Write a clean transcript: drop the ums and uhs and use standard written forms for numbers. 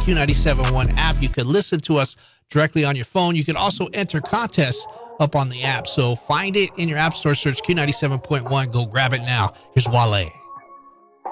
Q97.1 app. You can listen to us directly on your phone. You can also enter contests up on the app. So find it in your app store, search Q97.1. Go grab it now. Here's Wale.